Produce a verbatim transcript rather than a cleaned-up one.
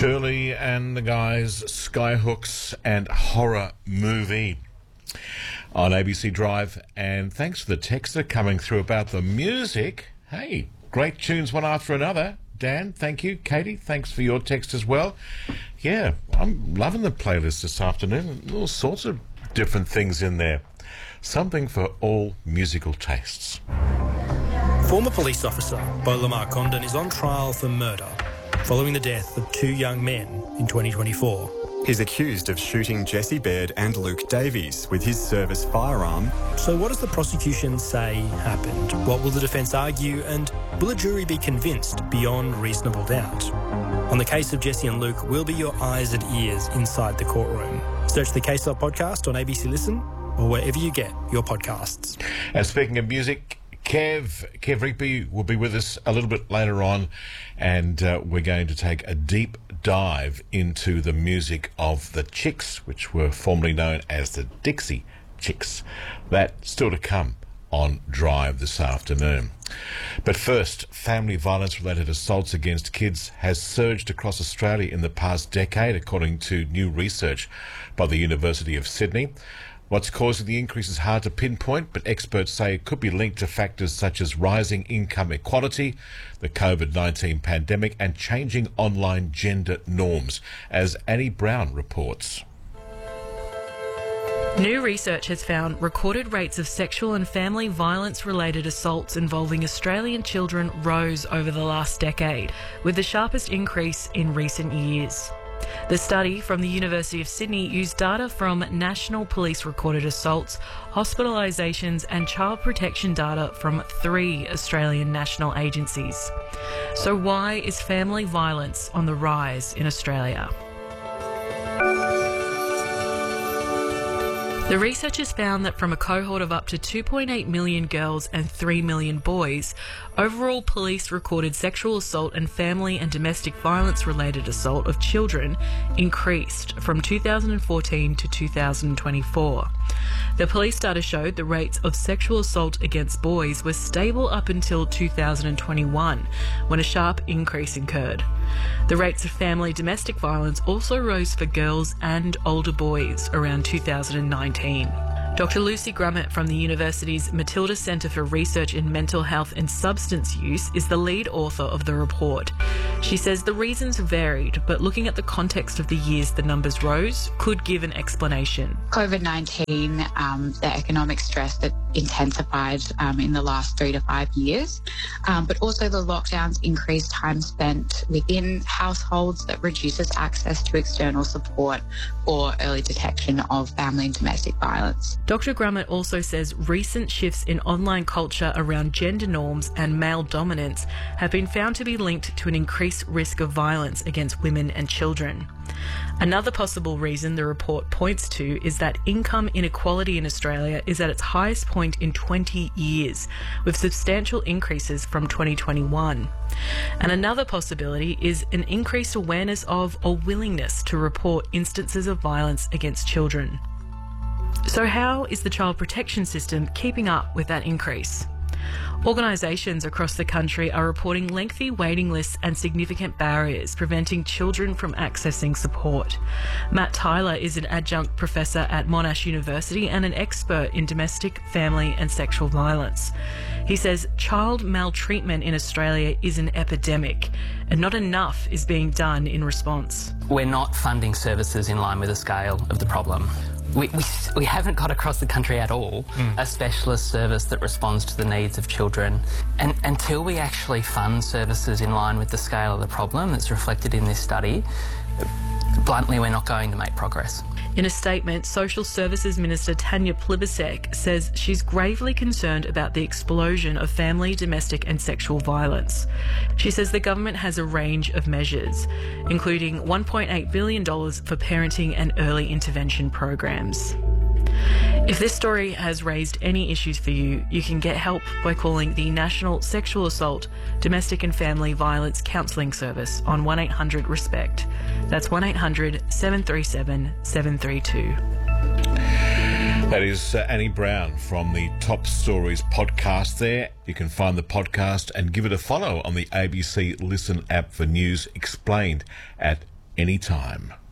Shirley and the Guys, Skyhooks and horror movie on A B C Drive. And thanks for the texter coming through about the music. Hey, great tunes one after another. Dan, thank you. Katie, thanks for your text as well. Yeah, I'm loving the playlist this afternoon. All sorts of different things in there. Something for all musical tastes. Former police officer Beau Lamar Condon is on trial for murder following the death of two young men in twenty twenty-four. He's accused of shooting Jesse Baird and Luke Davies with his service firearm. So what does the prosecution say happened? What will the defence argue, and will a jury be convinced beyond reasonable doubt? On the case of Jesse and Luke, we'll be your eyes and ears inside the courtroom. Search the Case Up podcast on A B C Listen or wherever you get your podcasts. And speaking of music, Kev, Kev Rigby will be with us a little bit later on, and uh, we're going to take a deep dive into the music of the Chicks, which were formerly known as the Dixie Chicks. That's still to come on Drive this afternoon. But first, family violence-related assaults against kids has surged across Australia in the past decade, according to new research by the University of Sydney. What's causing the increase is hard to pinpoint, but experts say it could be linked to factors such as rising income equality, the COVID nineteen pandemic, and changing online gender norms, as Annie Brown reports. New research has found recorded rates of sexual and family violence-related assaults involving Australian children rose over the last decade, with the sharpest increase in recent years. The study from the University of Sydney used data from national police recorded assaults, hospitalisations and child protection data from three Australian national agencies. So why is family violence on the rise in Australia? The researchers found that from a cohort of up to two point eight million girls and three million boys, overall police recorded sexual assault and family and domestic violence related assault of children increased from two thousand fourteen to two thousand twenty-four. The police data showed the rates of sexual assault against boys were stable up until two thousand twenty-one, when a sharp increase occurred. The rates of family domestic violence also rose for girls and older boys around two thousand nineteen. Doctor Lucy Grummett from the university's Matilda Centre for Research in Mental Health and Substance Use is the lead author of the report. She says the reasons varied, but looking at the context of the years the numbers rose could give an explanation. COVID nineteen, um, the economic stress that intensified um, in the last three to five years, um, but also the lockdowns increased time spent within households that reduces access to external support or early detection of family and domestic violence. Doctor Grummett also says recent shifts in online culture around gender norms and male dominance have been found to be linked to an increased risk of violence against women and children. Another possible reason the report points to is that income inequality in Australia is at its highest point in twenty years, with substantial increases from twenty twenty-one. And another possibility is an increased awareness of or willingness to report instances of violence against children. So how is the child protection system keeping up with that increase? Organisations across the country are reporting lengthy waiting lists and significant barriers preventing children from accessing support. Matt Tyler is an adjunct professor at Monash University and an expert in domestic, family and sexual violence. He says child maltreatment in Australia is an epidemic and not enough is being done in response. We're not funding services in line with the scale of the problem. We, we, we haven't got across the country at all mm. a specialist service that responds to the needs of children. And until we actually fund services in line with the scale of the problem that's reflected in this study, bluntly, we're not going to make progress. In a statement, Social Services Minister Tanya Plibersek says she's gravely concerned about the explosion of family, domestic and sexual violence. She says the government has a range of measures, including one point eight billion dollars for parenting and early intervention programs. If this story has raised any issues for you, you can get help by calling the National Sexual Assault, Domestic and Family Violence Counselling Service on one eight hundred RESPECT. That's one eight hundred seven three seven seven three two. That is uh, Annie Brown from the Top Stories podcast there. You can find the podcast and give it a follow on the A B C Listen app for news explained at anytime.